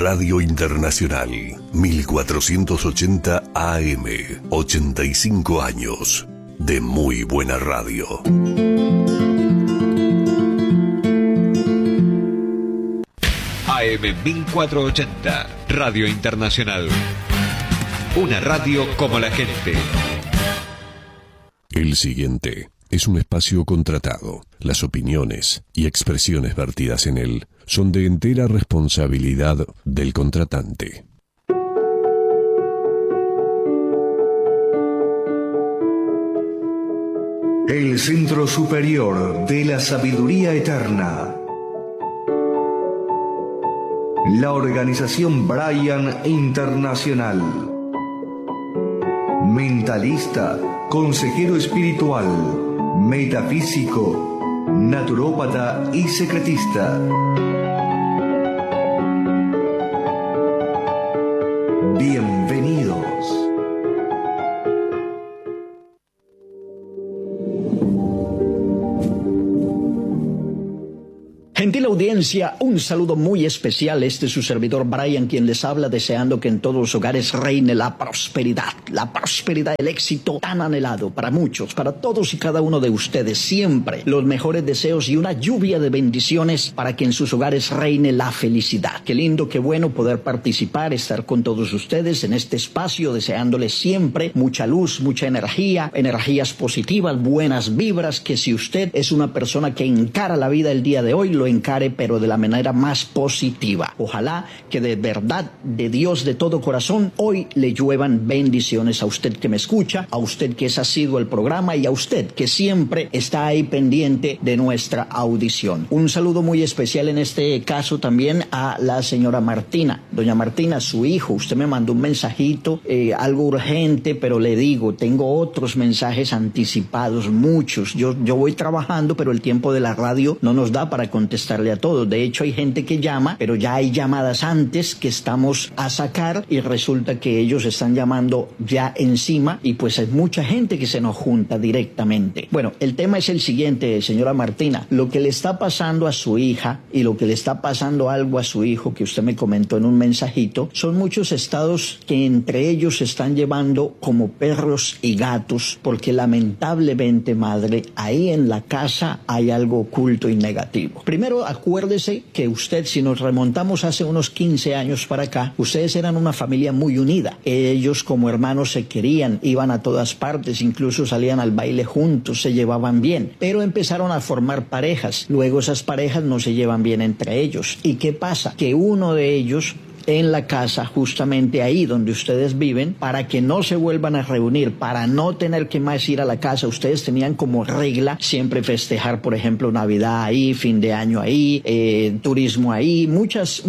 Radio Internacional, 1480 AM, 85 años de muy buena radio. AM 1480, Radio Internacional. Una radio como la gente. El siguiente es un espacio contratado. Las opiniones y expresiones vertidas en él son de entera responsabilidad del contratante. El Centro Superior de la Sabiduría Eterna. La organización Brian Internacional. Mentalista, consejero espiritual, metafísico, naturópata y secretista. Bienvenidos. Gentil audiencia, un saludo muy especial. Este es su servidor Brian, quien les habla, deseando que en todos los hogares reine la prosperidad, el éxito tan anhelado para muchos, para todos y cada uno de ustedes. Siempre los mejores deseos y una lluvia de bendiciones para que en sus hogares reine la felicidad. Qué lindo, qué bueno poder participar, estar con todos ustedes en este espacio, deseándoles siempre mucha luz, mucha energía, energías positivas, buenas vibras, que si usted es una persona que encara la vida el día de hoy, lo encare pero de la manera más positiva. Ojalá que de verdad, de Dios, de todo corazón, hoy le lluevan bendiciones a usted que me escucha, a usted que es asiduo al programa y a usted que siempre está ahí pendiente de nuestra audición. Un saludo muy especial en este caso también a la señora Martina. Doña Martina, su hijo, usted me mandó un mensajito, algo urgente, pero le digo, tengo otros mensajes anticipados, muchos. Yo voy trabajando, pero el tiempo de la radio no nos da para contestarle a todos. De hecho, hay gente que llama, pero ya hay llamadas antes que estamos a sacar y resulta que ellos están llamando ya encima y pues hay mucha gente que se nos junta directamente. Bueno, el tema es el siguiente, señora Martina. Lo que le está pasando a su hija y lo que le está pasando algo a su hijo, que usted me comentó en un mensajito, son muchos estados que entre ellos se están llevando como perros y gatos, porque lamentablemente, madre, ahí en la casa hay algo oculto y negativo. Primero, acuérdese que usted, si nos remontamos hace unos 15 años para acá, ustedes eran una familia muy unida. Ellos como hermanos se querían, iban a todas partes, incluso salían al baile juntos, se llevaban bien. Pero empezaron a formar parejas. Luego esas parejas no se llevan bien entre ellos. ¿Y qué pasa? Que uno de ellos, en la casa, justamente ahí donde ustedes viven, para que no se vuelvan a reunir, para no tener que más ir a la casa, ustedes tenían como regla siempre festejar, por ejemplo, Navidad ahí, fin de año ahí, turismo ahí, muchas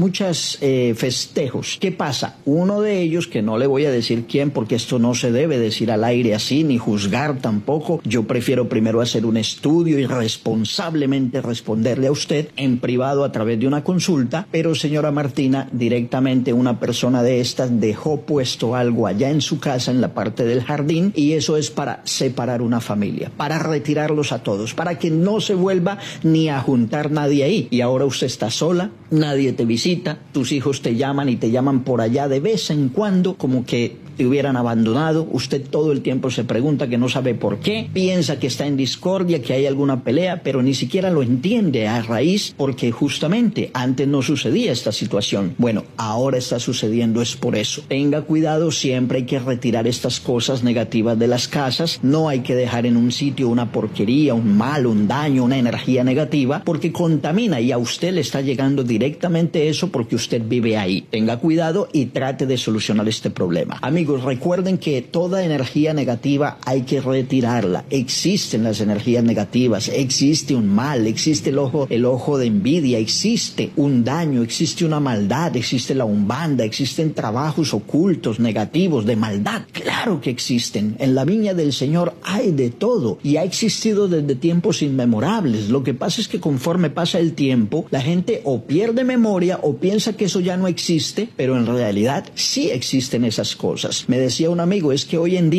festejos. ¿Qué pasa? Uno de ellos, que no le voy a decir quién, porque esto no se debe decir al aire así, ni juzgar tampoco, yo prefiero primero hacer un estudio y responsablemente responderle a usted en privado a través de una consulta, pero señora Martina, directamente una persona de estas dejó puesto algo allá en su casa, en la parte del jardín, y eso es para separar una familia, para retirarlos a todos, para que no se vuelva ni a juntar nadie ahí. Y ahora usted está sola, nadie te visita, tus hijos te llaman y te llaman por allá de vez en cuando, como que te hubieran abandonado. Usted todo el tiempo se pregunta, que no sabe por qué, piensa que está en discordia, que hay alguna pelea, pero ni siquiera lo entiende a raíz, porque justamente antes no sucedía esta situación. Bueno, ahora está sucediendo, es por eso. Tenga cuidado, siempre hay que retirar estas cosas negativas de las casas, no hay que dejar en un sitio una porquería, un mal, un daño, una energía negativa, porque contamina y a usted le está llegando directamente eso porque usted vive ahí. Tenga cuidado y trate de solucionar este problema. Amigos, recuerden que toda energía negativa hay que retirarla. Existen las energías negativas, existe un mal, existe el ojo de envidia, existe un daño, existe una maldad, existe la umbanda, existen trabajos ocultos, negativos, de maldad. Claro que existen. En la viña del Señor hay de todo y ha existido desde tiempos inmemorables. Lo que pasa es que conforme pasa el tiempo, la gente o pierde memoria o piensa que eso ya no existe, pero en realidad sí existen esas cosas. Me decía un amigo, es que hoy en día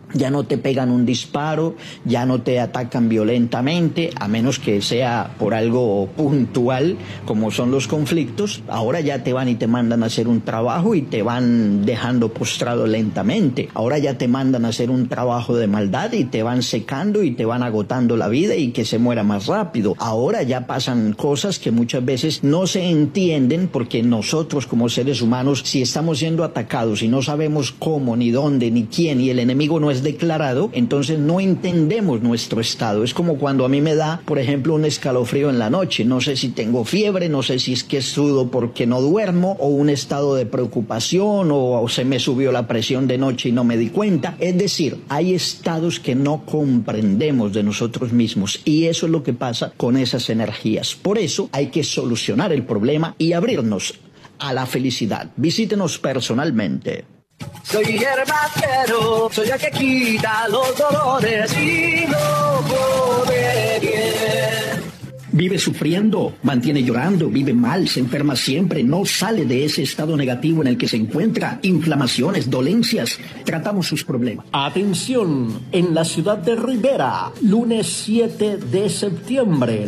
Ya no te pegan un disparo, ya no te atacan violentamente, a menos que sea por algo puntual, como son los conflictos. Ahora ya te van y te mandan a hacer un trabajo y te van dejando postrado lentamente. Ahora ya te mandan a hacer un trabajo de maldad y te van secando y te van agotando la vida y que se muera más rápido. Ahora ya pasan cosas que muchas veces no se entienden, porque nosotros como seres humanos, si estamos siendo atacados y no sabemos cómo, ni dónde, ni quién, y el enemigo no es declarado, entonces no entendemos nuestro estado. Es como cuando a mí me da, por ejemplo, un escalofrío en la noche. No sé si tengo fiebre, no sé si es que sudo porque no duermo, o un estado de preocupación, o se me subió la presión de noche y no me di cuenta. Es decir, hay estados que no comprendemos de nosotros mismos, y eso es lo que pasa con esas energías. Por eso hay que solucionar el problema y abrirnos a la felicidad. Visítenos personalmente. Soy hierbacero, soy el que quita los dolores y no come bien. Vive sufriendo, mantiene llorando, vive mal, se enferma siempre, no sale de ese estado negativo en el que se encuentra, inflamaciones, dolencias. Tratamos sus problemas. Atención, en la ciudad de Rivera, lunes 7 de septiembre,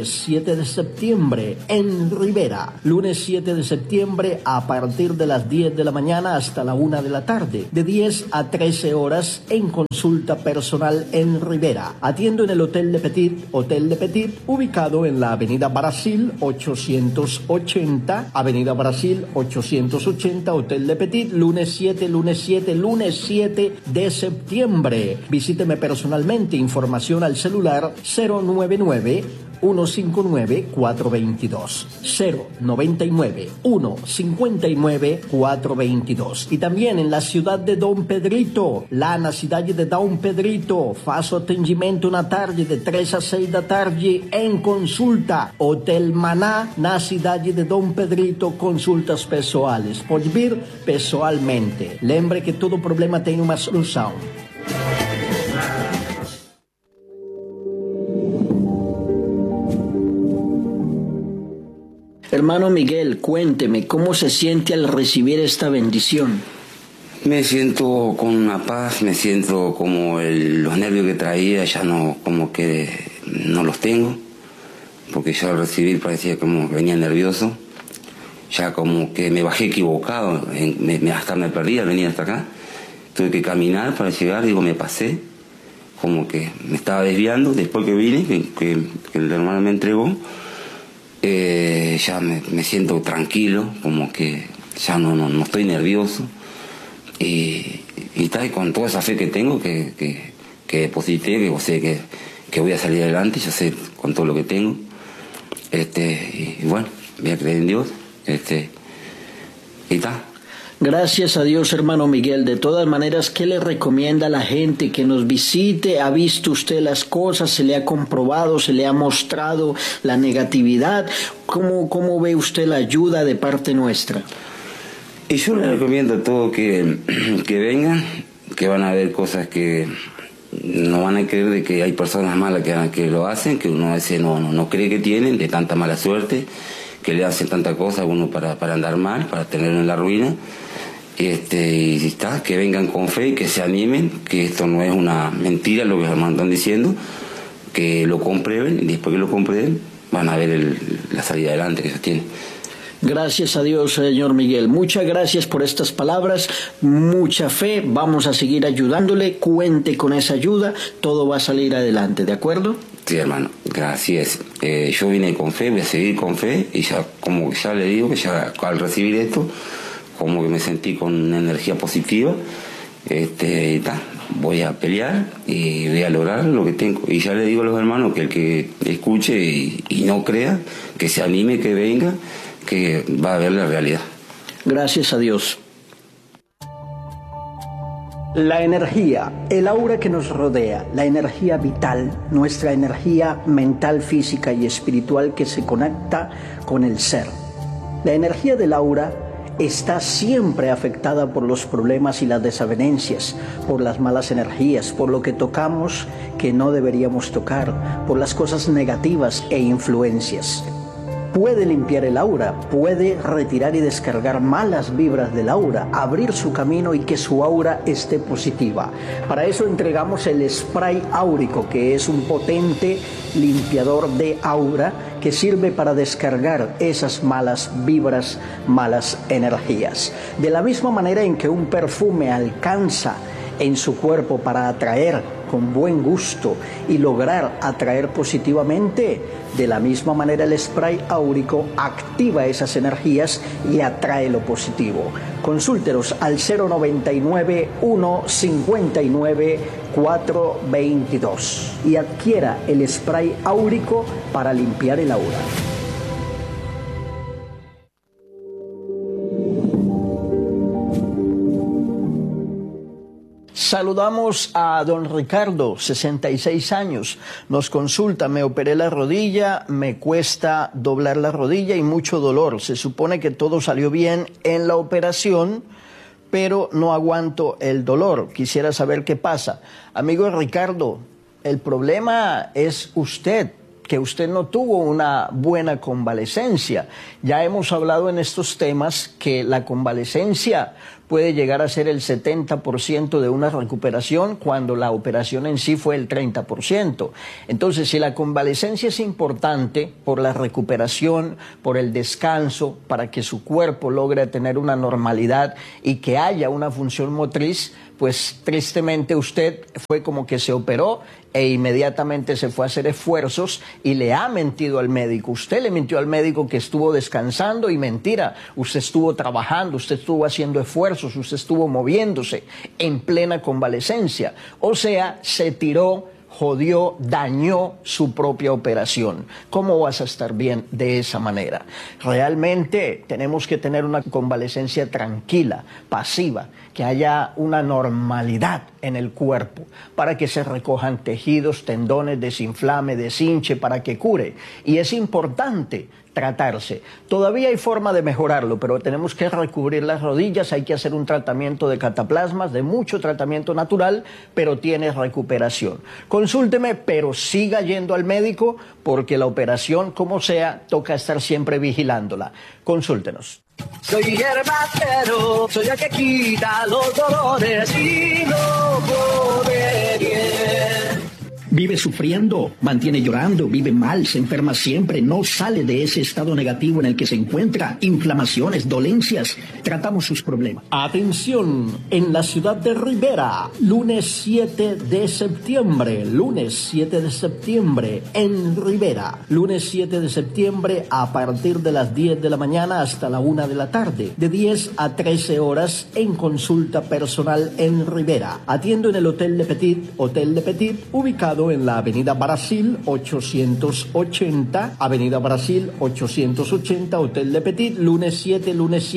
en Rivera, lunes 7 de septiembre a partir de las 10 de la mañana hasta la 1 de la tarde, de 10 a 13 horas en consulta personal en Rivera. Atiendo en el Hotel de Petit, ubicado en la Avenida Brasil 880, Hotel de Petit, lunes 7 de septiembre. Visíteme personalmente. Información al celular 099-159-422. 099-159-422. Y también en la ciudad de Dom Pedrito, la ciudad de Dom Pedrito, faço atendimento na tarde de 3 a 6 da tarde en consulta. Hotel Maná, na cidade de Dom Pedrito, consultas pessoales. Pode vir pessoalmente. Lembre que todo problema tem uma solução. Hermano Miguel, cuénteme, ¿cómo se siente al recibir esta bendición? Me siento con una paz, me siento como los nervios que traía, ya no, como que no los tengo, porque ya al recibir parecía como que venía nervioso, ya como que me bajé equivocado, hasta me perdí al venir hasta acá, tuve que caminar para llegar, me pasé, como que me estaba desviando, después que vine, que el hermano me entregó, ya me siento tranquilo, como que ya no estoy nervioso, y con toda esa fe que tengo, que deposité, que sé que voy a salir adelante, yo sé con todo lo que tengo, y bueno, voy a creer en Dios, y está. Gracias a Dios, hermano Miguel. De todas maneras, ¿qué le recomienda a la gente que nos visite? ¿Ha visto usted las cosas? ¿Se le ha comprobado? ¿Se le ha mostrado la negatividad? ¿Cómo ve usted la ayuda de parte nuestra? Y yo le recomiendo a todos que vengan, que van a ver cosas que no van a creer, de que hay personas malas que lo hacen, que uno a veces no cree que tienen, de tanta mala suerte, que le hacen tanta cosa a uno para andar mal, para tenerlo en la ruina. Y está, que vengan con fe y que se animen, que esto no es una mentira lo que los hermanos están diciendo, que lo comprueben, y después que lo comprueben van a ver la salida adelante que se tiene. Gracias a Dios, señor Miguel. Muchas gracias por estas palabras, mucha fe, vamos a seguir ayudándole, cuente con esa ayuda, todo va a salir adelante, ¿de acuerdo? Sí, hermano, gracias. Yo vine con fe, voy a seguir con fe, y ya, como ya le digo, que ya al recibir esto, como que me sentí con una energía positiva, voy a pelear y voy a lograr lo que tengo. Y ya le digo a los hermanos que el que escuche y no crea, que se anime, que venga, que va a ver la realidad. Gracias a Dios. La energía, el aura que nos rodea, la energía vital, nuestra energía mental, física y espiritual que se conecta con el ser. La energía del aura está siempre afectada por los problemas y las desavenencias, por las malas energías, por lo que tocamos que no deberíamos tocar, por las cosas negativas e influencias. puede limpiar el aura, puede retirar y descargar malas vibras del aura, abrir su camino y que su aura esté positiva. Para eso entregamos el spray áurico, que es un potente limpiador de aura que sirve para descargar esas malas vibras, malas energías. De la misma manera en que un perfume alcanza en su cuerpo para atraer con buen gusto y lograr atraer positivamente, de la misma manera el spray áurico activa esas energías y atrae lo positivo. Consúltenos al 099 159 422 y adquiera el spray áurico para limpiar el aura. Saludamos a don Ricardo, 66 años, nos consulta: me operé la rodilla, me cuesta doblar la rodilla y mucho dolor. Se supone que todo salió bien en la operación, pero no aguanto el dolor. Quisiera saber qué pasa. Amigo Ricardo, el problema es usted, que usted no tuvo una buena convalecencia. Ya hemos hablado en estos temas que la convalecencia puede llegar a ser el 70% de una recuperación cuando la operación en sí fue el 30%. Entonces, si la convalecencia es importante por la recuperación, por el descanso, para que su cuerpo logre tener una normalidad y que haya una función motriz, pues tristemente usted fue como que se operó e inmediatamente se fue a hacer esfuerzos y le ha mentido al médico. Usted le mintió al médico que estuvo descansando y mentira. Usted estuvo trabajando, usted estuvo haciendo esfuerzos, usted estuvo moviéndose en plena convalecencia. O sea, se tiró, jodió, dañó su propia operación. ¿Cómo vas a estar bien de esa manera? Realmente tenemos que tener una convalecencia tranquila, pasiva, que haya una normalidad en el cuerpo para que se recojan tejidos, tendones, desinflame, deshinche, para que cure. Y es importante tratarse. Todavía hay forma de mejorarlo, pero tenemos que recubrir las rodillas, hay que hacer un tratamiento de cataplasmas, de mucho tratamiento natural, pero tiene recuperación. Consúlteme, pero siga yendo al médico, porque la operación, como sea, toca estar siempre vigilándola. Consúltenos. Soy hierbacero, soy el que quita los dolores y no pone bien. Vive sufriendo, mantiene llorando, vive mal, se enferma siempre, no sale de ese estado negativo en el que se encuentra, inflamaciones, dolencias. Tratamos sus problemas. Atención, en la ciudad de Rivera, lunes 7 de septiembre, en Rivera, lunes 7 de septiembre a partir de las 10 de la mañana hasta la 1 de la tarde, de 10 a 13 horas en consulta personal en Rivera. Atiendo en el Hotel Le Petit, ubicado en la Avenida Brasil 880, Hotel Le Petit, lunes 7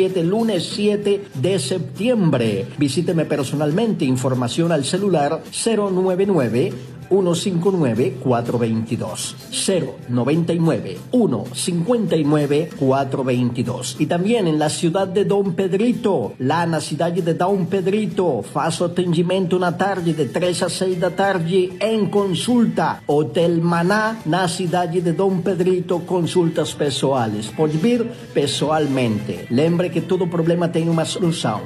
de septiembre. Visíteme personalmente, información al celular 099-159-422. 099-159-422. Y también en la ciudad de Dom Pedrito, na cidade de Dom Pedrito, faço atendimento na tarde de 3 a 6 da tarde em consulta. Hotel Maná, na cidade de Dom Pedrito, consultas pessoais. Pode vir pessoalmente. Lembre que todo problema tem uma solução.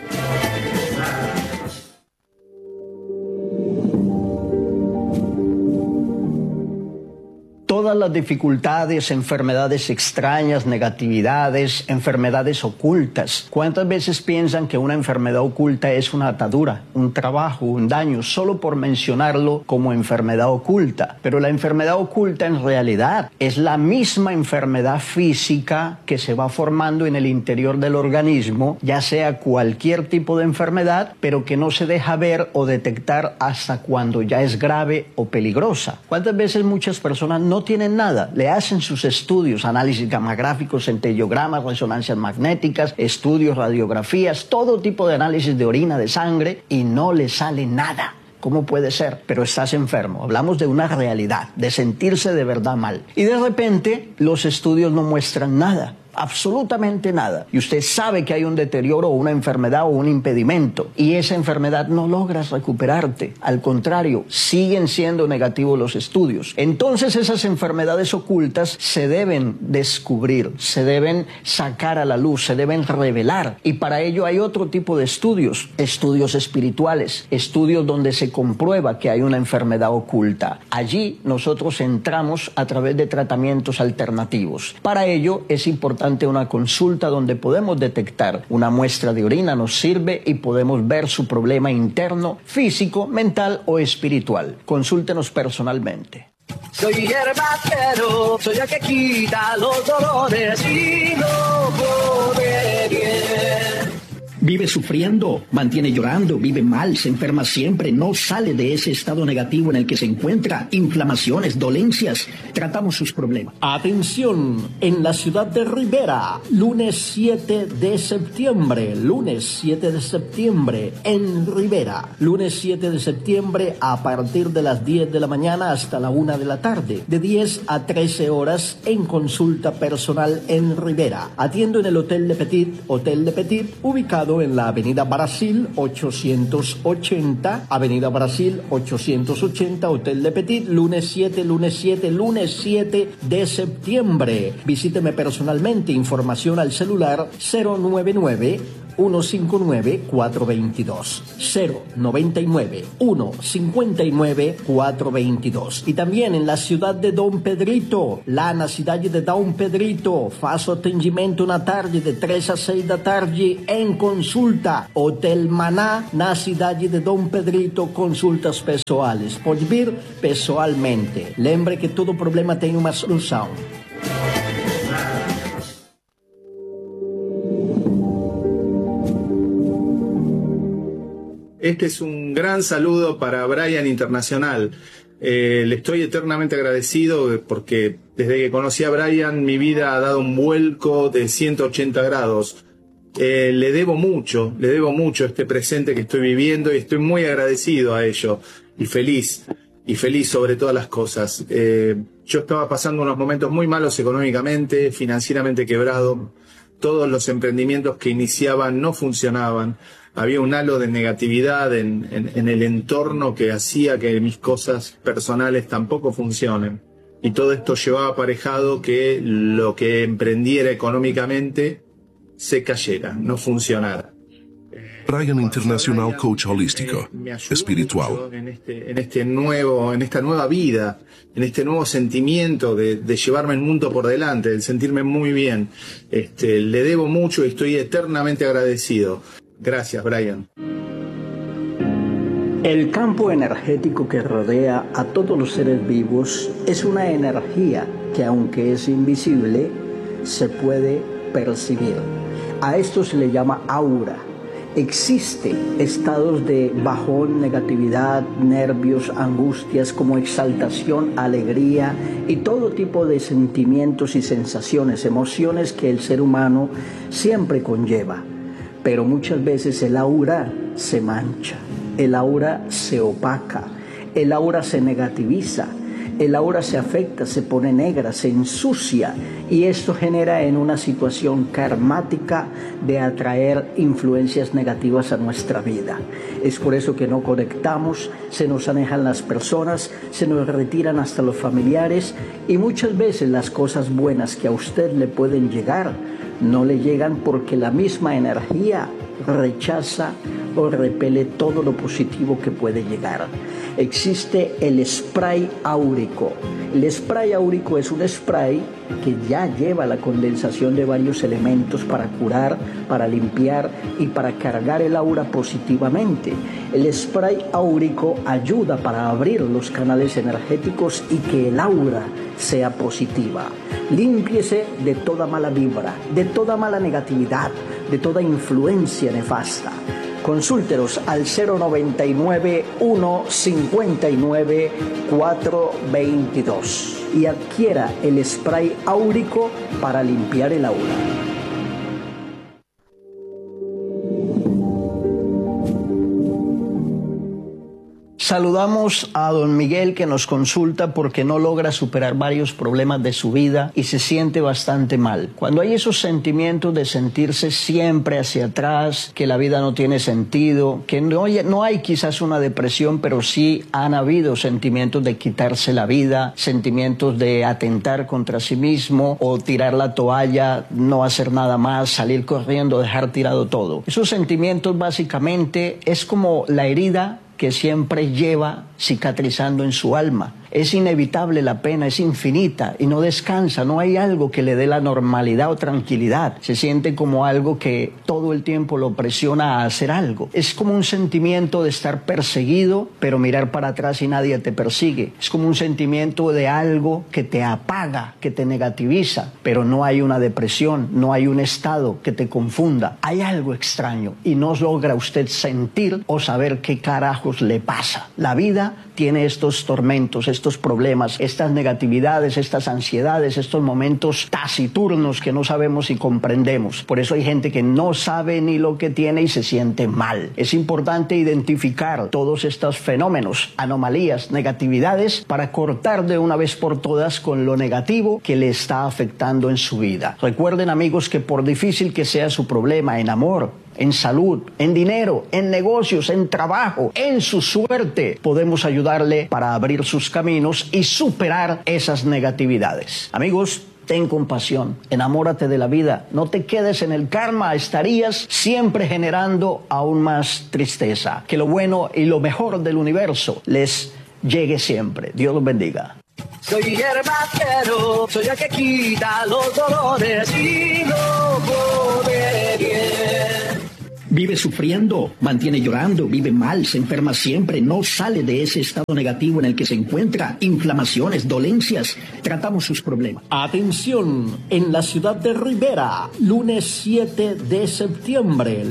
Todas las dificultades, enfermedades extrañas, negatividades, enfermedades ocultas. ¿Cuántas veces piensan que una enfermedad oculta es una atadura, un trabajo, un daño, solo por mencionarlo como enfermedad oculta? Pero la enfermedad oculta en realidad es la misma enfermedad física que se va formando en el interior del organismo, ya sea cualquier tipo de enfermedad, pero que no se deja ver o detectar hasta cuando ya es grave o peligrosa. ¿Cuántas veces muchas personas no tienen nada? Le hacen sus estudios, análisis gamagráficos, centellogramas, resonancias magnéticas, estudios, radiografías, todo tipo de análisis de orina, de sangre, y no le sale nada. ¿Cómo puede ser? Pero estás enfermo. Hablamos de una realidad, de sentirse de verdad mal. Y de repente los estudios no muestran nada. absolutamente nada. Y usted sabe que hay un deterioro o una enfermedad o un impedimento. Y esa enfermedad no logras recuperarte. Al contrario, siguen siendo negativos los estudios. Entonces esas enfermedades ocultas se deben descubrir, se deben sacar a la luz, se deben revelar. Y para ello hay otro tipo de estudios, estudios espirituales, estudios donde se comprueba que hay una enfermedad oculta. Allí nosotros entramos a través de tratamientos alternativos. Para ello es importante una consulta donde podemos detectar una muestra de orina, nos sirve y podemos ver su problema interno, físico, mental o espiritual. Consúltenos personalmente. Soy herbatero, soy el que quita los dolores y no come bien. Vive sufriendo, mantiene llorando, vive mal, se enferma siempre, no sale de ese estado negativo en el que se encuentra, inflamaciones, dolencias. Tratamos sus problemas. Atención, en la ciudad de Rivera, lunes 7 de septiembre, en Rivera, lunes 7 de septiembre a partir de las 10 de la mañana hasta la 1 de la tarde, de 10 a 13 horas en consulta personal en Rivera. Atiendo en el Hotel de Petit, ubicado en la Avenida Brasil 880, Hotel de Petit, lunes 7 de septiembre. Visíteme personalmente, información al celular 099-159-422, 099-159-422. Y también en la ciudad de Dom Pedrito, la cidade de Dom Pedrito, faço atendimento na tarde de 3 a 6 da tarde em consulta. Hotel Maná, na cidade de Dom Pedrito, consultas pessoais. Pode vir pessoalmente. Lembre que todo problema tem uma solução. Este es un gran saludo para Brian Internacional. Le estoy eternamente agradecido porque desde que conocí a Brian mi vida ha dado un vuelco de 180 grados. Le debo mucho este presente que estoy viviendo y estoy muy agradecido a ello y feliz sobre todas las cosas. Yo estaba pasando unos momentos muy malos económicamente, financieramente quebrado. Todos los emprendimientos que iniciaban no funcionaban. Había un halo de negatividad en el entorno que hacía que mis cosas personales tampoco funcionen. Y todo esto llevaba aparejado que lo que emprendiera económicamente se cayera, no funcionara. Brian Internacional, coach holístico, espiritual. En esta nueva vida, en este nuevo sentimiento de llevarme el mundo por delante, de sentirme muy bien. Le debo mucho y estoy eternamente agradecido. Gracias, Brian. El campo energético que rodea a todos los seres vivos es una energía que, aunque es invisible, se puede percibir. A esto se le llama aura. Existen estados de bajón, negatividad, nervios, angustias, como exaltación, alegría y todo tipo de sentimientos y sensaciones, emociones que el ser humano siempre conlleva. Pero muchas veces el aura se mancha, el aura se opaca, el aura se negativiza, el aura se afecta, se pone negra, se ensucia, y esto genera en una situación karmática de atraer influencias negativas a nuestra vida. Es por eso que no conectamos, se nos alejan las personas, se nos retiran hasta los familiares, y muchas veces las cosas buenas que a usted le pueden llegar no le llegan porque la misma energía rechaza o repele todo lo positivo que puede llegar. Existe el spray áurico. El spray áurico es un spray que ya lleva la condensación de varios elementos para curar, para limpiar y para cargar el aura positivamente. El spray áurico ayuda para abrir los canales energéticos y que el aura sea positiva. Límpiese de toda mala vibra, de toda mala negatividad, de toda influencia nefasta. Consúltenos al 099-159-422 y adquiera el spray áurico para limpiar el aura. Saludamos a don Miguel, que nos consulta porque no logra superar varios problemas de su vida y se siente bastante mal. Cuando hay esos sentimientos de sentirse siempre hacia atrás, que la vida no tiene sentido, que no hay quizás una depresión, pero sí han habido sentimientos de quitarse la vida, sentimientos de atentar contra sí mismo o tirar la toalla, no hacer nada más, salir corriendo, dejar tirado todo. Esos sentimientos básicamente es como la herida que siempre lleva cicatrizando en su alma. Es inevitable la pena, es infinita y no descansa, no hay algo que le dé la normalidad o tranquilidad. Se siente como algo que todo el tiempo lo presiona a hacer algo. Es como un sentimiento de estar perseguido, pero mirar para atrás y nadie te persigue. Es como un sentimiento de algo que te apaga, que te negativiza, pero no hay una depresión, no hay un estado que te confunda. Hay algo extraño y no logra usted sentir o saber qué carajos le pasa. La vida tiene estos tormentos, estos problemas, estas negatividades, estas ansiedades, estos momentos taciturnos que no sabemos si comprendemos. Por eso hay gente que no sabe ni lo que tiene y se siente mal. Es importante identificar todos estos fenómenos, anomalías, negatividades, para cortar de una vez por todas con lo negativo que le está afectando en su vida. Recuerden, amigos, que por difícil que sea su problema en amor, en salud, en dinero, en negocios, en trabajo, en su suerte, podemos ayudarle para abrir sus caminos y superar esas negatividades. Amigos, ten compasión, enamórate de la vida, no te quedes en el karma, estarías siempre generando aún más tristeza. Que lo bueno y lo mejor del universo les llegue siempre. Dios los bendiga. Soy herbatero, soy el que quita los dolores y no pone bien. Vive sufriendo, mantiene llorando, vive mal, se enferma siempre, no sale de ese estado negativo en el que se encuentra, inflamaciones, dolencias, tratamos sus problemas. Atención, en la ciudad de Rivera, lunes 7 de septiembre,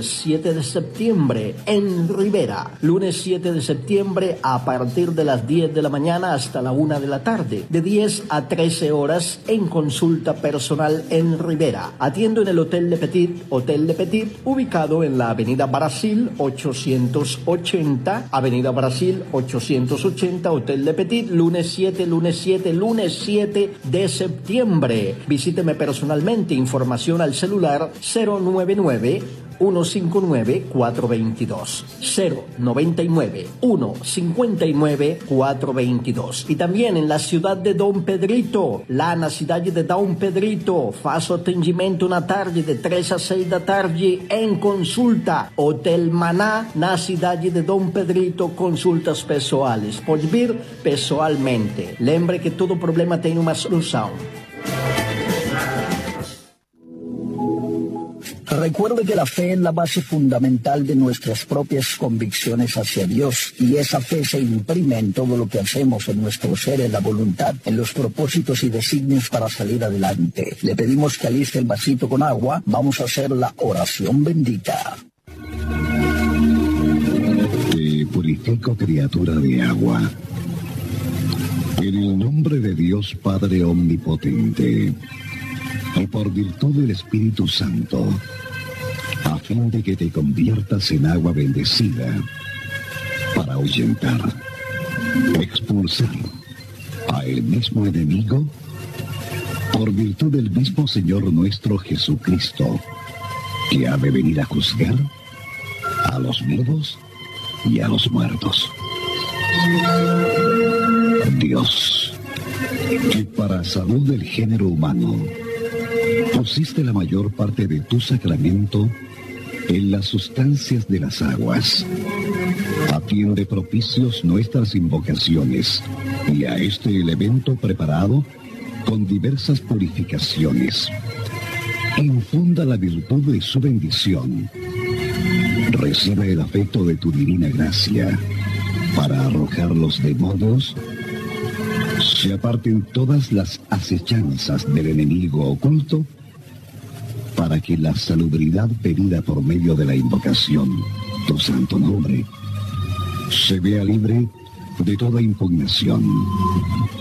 en Rivera, lunes 7 de septiembre a partir de las 10 de la mañana hasta la 1 de la tarde, de 10 a 13 horas en consulta personal en Rivera. Atiendo en el Hotel Le Petit, ubicado en la Avenida Brasil 880, Hotel Le Petit, lunes 7 de septiembre. Visíteme personalmente, información al celular 099-159-422, 099-159-422. Y también en la ciudad de Dom Pedrito, la cidade de Dom Pedrito, faço atendimento na tarde de 3 a 6 da tarde em consulta. Hotel Maná, na cidade de Dom Pedrito, consultas pessoais. Pode vir pessoalmente. Lembre que todo problema tem uma solução. Recuerde que la fe es la base fundamental de nuestras propias convicciones hacia Dios, y esa fe se imprime en todo lo que hacemos, en nuestro ser, en la voluntad, en los propósitos y designios para salir adelante. Le pedimos que aliste el vasito con agua. Vamos a hacer la oración bendita. Te purifico, criatura de agua, en el nombre de Dios Padre Omnipotente, y por virtud del Espíritu Santo, a fin de que te conviertas en agua bendecida, para ahuyentar, expulsar a el mismo enemigo, por virtud del mismo Señor nuestro Jesucristo, que ha de venir a juzgar a los vivos y a los muertos. Dios, que para salud del género humano pusiste la mayor parte de tu sacramento en las sustancias de las aguas, atiende propicios nuestras invocaciones y a este elemento preparado con diversas purificaciones. Infunda la virtud de su bendición. Recibe el afecto de tu divina gracia para arrojar los demonios, se aparten todas las acechanzas del enemigo oculto, para que la salubridad pedida por medio de la invocación, tu santo nombre, se vea libre de toda impugnación.